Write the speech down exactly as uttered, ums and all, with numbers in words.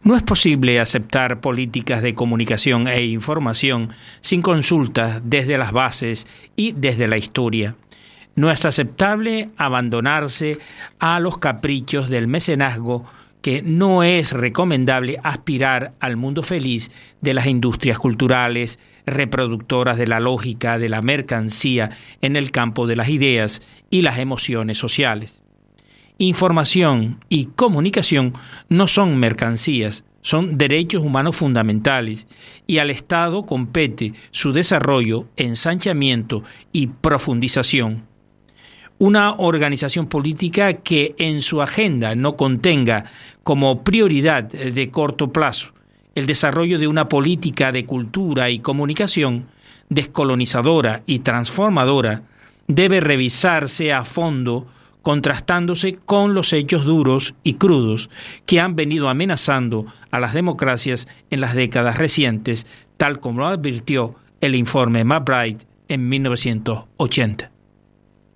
No es posible aceptar políticas de comunicación e información sin consultas desde las bases y desde la historia. No es aceptable abandonarse a los caprichos del mecenazgo, que no es recomendable aspirar al mundo feliz de las industrias culturales, reproductoras de la lógica de la mercancía en el campo de las ideas y las emociones sociales. Información y comunicación no son mercancías, son derechos humanos fundamentales, y al Estado compete su desarrollo, ensanchamiento y profundización. Una organización política que en su agenda no contenga como prioridad de corto plazo el desarrollo de una política de cultura y comunicación descolonizadora y transformadora debe revisarse a fondo, contrastándose con los hechos duros y crudos que han venido amenazando a las democracias en las décadas recientes, tal como lo advirtió el informe McBride en mil novecientos ochenta.